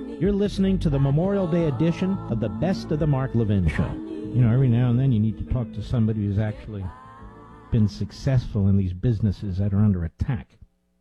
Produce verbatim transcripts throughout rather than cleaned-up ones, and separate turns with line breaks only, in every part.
You're listening to the Memorial Day edition of the Best of the Mark Levin Show. You know, every now and then you need to talk to somebody who's actually been successful in these businesses that are under attack.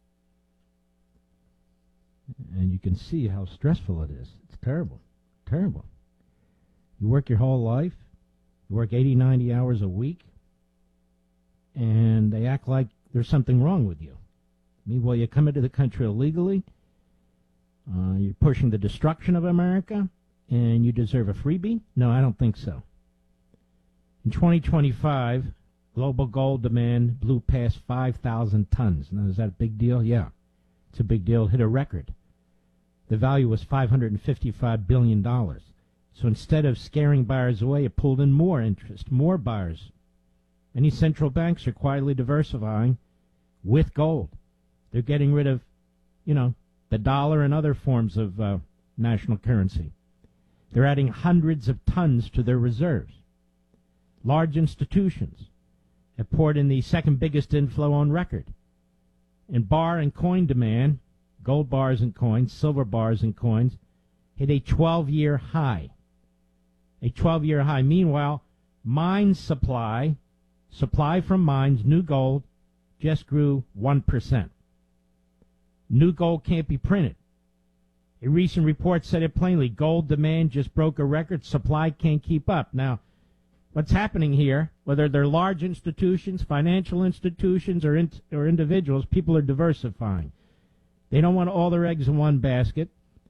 And you can see how stressful it is. It's terrible. Terrible. You work your whole life. You work eighty, ninety hours a week. And they act like there's something wrong with you. Meanwhile, you come into the country illegally. Uh, you're pushing the destruction of America. And you deserve a freebie? No, I don't think so. In twenty twenty-five, global gold demand blew past five thousand tons. Now, is that a big deal? Yeah, it's a big deal. It hit a record. The value was five hundred fifty-five billion dollars. So instead of scaring buyers away, it pulled in more interest, more buyers. Many central banks are quietly diversifying with gold. They're getting rid of, you know, the dollar and other forms of uh, national currency. They're adding hundreds of tons to their reserves. Large institutions have poured in the second biggest inflow on record. And bar and coin demand, gold bars and coins, silver bars and coins, hit a twelve-year high. A twelve-year high. Meanwhile, mine supply, supply from mines, new gold, just grew one percent. New gold can't be printed. A recent report said it plainly. Gold demand just broke a record. Supply can't keep up. Now, what's happening here, whether they're large institutions, financial institutions, or, in, or individuals, people are diversifying. They don't want all their eggs in one basket.